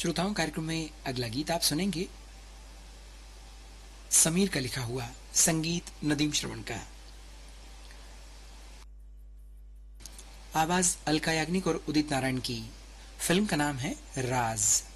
श्रोताओं, कार्यक्रम में अगला गीत आप सुनेंगे समीर का लिखा हुआ, संगीत नदीम श्रवण का, आवाज अलका याग्निक और उदित नारायण की। फिल्म का नाम है राज।